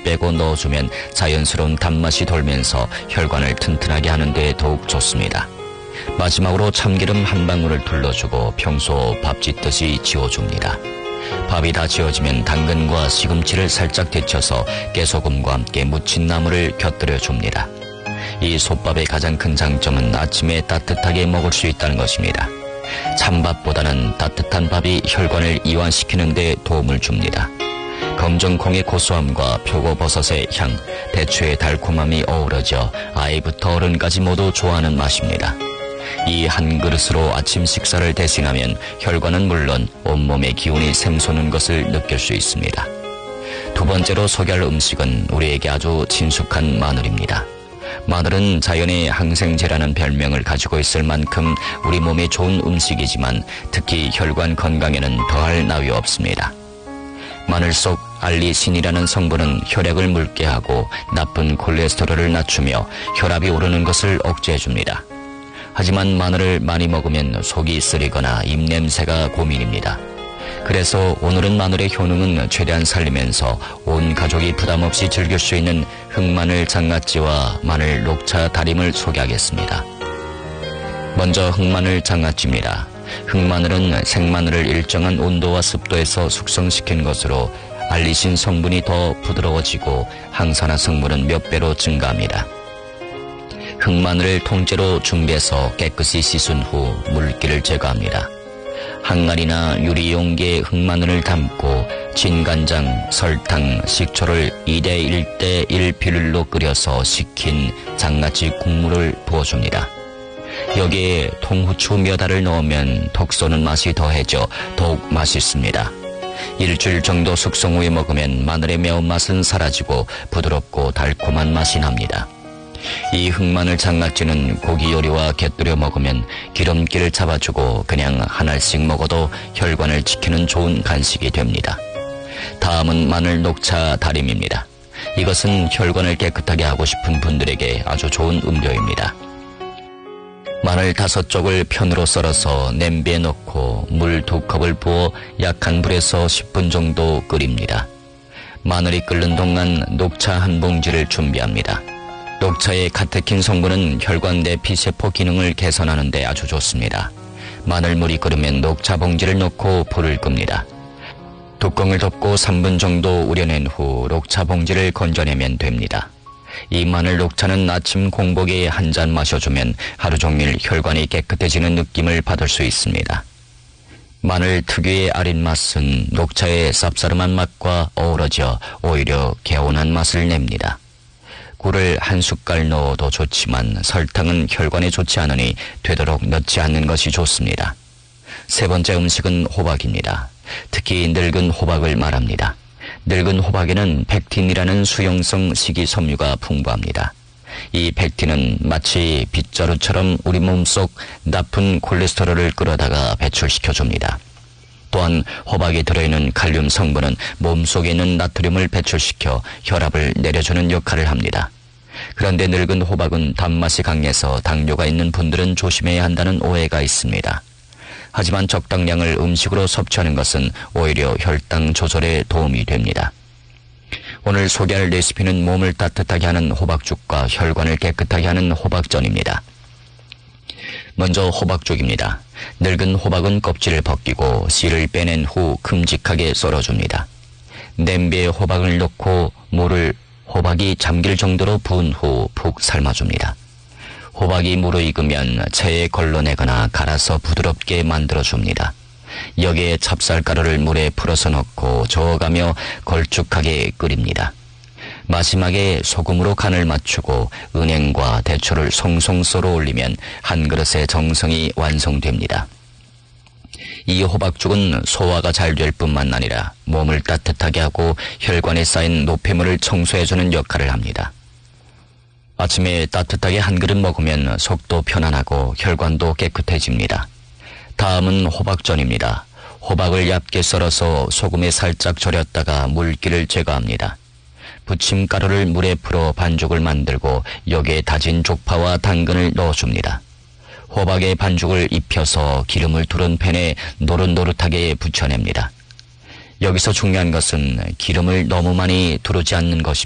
빼고 넣어주면 자연스러운 단맛이 돌면서 혈관을 튼튼하게 하는 데 더욱 좋습니다. 마지막으로 참기름 한 방울을 둘러주고 평소 밥 짓듯이 지어줍니다. 밥이 다 지어지면 당근과 시금치를 살짝 데쳐서 깨소금과 함께 무친 나물을 곁들여 줍니다. 이 솥밥의 가장 큰 장점은 아침에 따뜻하게 먹을 수 있다는 것입니다. 찬밥보다는 따뜻한 밥이 혈관을 이완시키는 데 도움을 줍니다. 검정콩의 고소함과 표고버섯의 향, 대추의 달콤함이 어우러져 아이부터 어른까지 모두 좋아하는 맛입니다. 이 한 그릇으로 아침 식사를 대신하면 혈관은 물론 온몸의 기운이 샘솟는 것을 느낄 수 있습니다. 두 번째로 소개할 음식은 우리에게 아주 친숙한 마늘입니다. 마늘은 자연의 항생제라는 별명을 가지고 있을 만큼 우리 몸에 좋은 음식이지만 특히 혈관 건강에는 더할 나위 없습니다. 마늘 속 알리신이라는 성분은 혈액을 묽게 하고 나쁜 콜레스테롤을 낮추며 혈압이 오르는 것을 억제해줍니다. 하지만 마늘을 많이 먹으면 속이 쓰리거나 입냄새가 고민입니다. 그래서 오늘은 마늘의 효능은 최대한 살리면서 온 가족이 부담없이 즐길 수 있는 흑마늘 장아찌와 마늘 녹차 다림을 소개하겠습니다. 먼저 흑마늘 장아찌입니다. 흑마늘은 생마늘을 일정한 온도와 습도에서 숙성시킨 것으로 알리신 성분이 더 부드러워지고 항산화 성분은 몇 배로 증가합니다. 흑마늘을 통째로 준비해서 깨끗이 씻은 후 물기를 제거합니다. 항아리나 유리 용기에 흑마늘을 담고 진간장, 설탕, 식초를 2대 1대 1 비율로 끓여서 식힌 장아찌 국물을 부어줍니다. 여기에 통후추 몇 알을 넣으면 톡 쏘는 맛이 더해져 더욱 맛있습니다. 일주일 정도 숙성 후에 먹으면 마늘의 매운맛은 사라지고 부드럽고 달콤한 맛이 납니다. 이 흑마늘 장아찌는 고기 요리와 곁들여 먹으면 기름기를 잡아주고 그냥 한 알씩 먹어도 혈관을 지키는 좋은 간식이 됩니다. 다음은 마늘 녹차 다림입니다. 이것은 혈관을 깨끗하게 하고 싶은 분들에게 아주 좋은 음료입니다. 마늘 5쪽을 편으로 썰어서 냄비에 넣고 물 2컵을 부어 약한 불에서 10분 정도 끓입니다. 마늘이 끓는 동안 녹차 한 봉지를 준비합니다. 녹차의 카테킨 성분은 혈관 내 피세포 기능을 개선하는 데 아주 좋습니다. 마늘물이 끓으면 녹차 봉지를 넣고 불을 끕니다. 뚜껑을 덮고 3분 정도 우려낸 후 녹차 봉지를 건져내면 됩니다. 이 마늘 녹차는 아침 공복에 한 잔 마셔주면 하루 종일 혈관이 깨끗해지는 느낌을 받을 수 있습니다. 마늘 특유의 아린 맛은 녹차의 쌉싸름한 맛과 어우러져 오히려 개운한 맛을 냅니다. 꿀을 한 숟갈 넣어도 좋지만 설탕은 혈관에 좋지 않으니 되도록 넣지 않는 것이 좋습니다. 세 번째 음식은 호박입니다. 특히 늙은 호박을 말합니다. 늙은 호박에는 펙틴이라는 수용성 식이섬유가 풍부합니다. 이 펙틴은 마치 빗자루처럼 우리 몸속 나쁜 콜레스테롤을 끌어다가 배출시켜줍니다. 또한 호박에 들어있는 칼륨 성분은 몸속에 있는 나트륨을 배출시켜 혈압을 내려주는 역할을 합니다. 그런데 늙은 호박은 단맛이 강해서 당뇨가 있는 분들은 조심해야 한다는 오해가 있습니다. 하지만 적당량을 음식으로 섭취하는 것은 오히려 혈당 조절에 도움이 됩니다. 오늘 소개할 레시피는 몸을 따뜻하게 하는 호박죽과 혈관을 깨끗하게 하는 호박전입니다. 먼저 호박죽입니다. 늙은 호박은 껍질을 벗기고 씨를 빼낸 후 큼직하게 썰어줍니다. 냄비에 호박을 넣고 물을 호박이 잠길 정도로 부은 후 푹 삶아줍니다. 호박이 무르익으면 체에 걸러내거나 갈아서 부드럽게 만들어줍니다. 여기에 찹쌀가루를 물에 풀어서 넣고 저어가며 걸쭉하게 끓입니다. 마지막에 소금으로 간을 맞추고 은행과 대추를 송송 썰어 올리면 한 그릇의 정성이 완성됩니다. 이 호박죽은 소화가 잘 될 뿐만 아니라 몸을 따뜻하게 하고 혈관에 쌓인 노폐물을 청소해주는 역할을 합니다. 아침에 따뜻하게 한 그릇 먹으면 속도 편안하고 혈관도 깨끗해집니다. 다음은 호박전입니다. 호박을 얇게 썰어서 소금에 살짝 절였다가 물기를 제거합니다. 부침가루를 물에 풀어 반죽을 만들고 여기에 다진 쪽파와 당근을 넣어줍니다. 호박에 반죽을 입혀서 기름을 두른 팬에 노릇노릇하게 부쳐냅니다. 여기서 중요한 것은 기름을 너무 많이 두르지 않는 것입니다.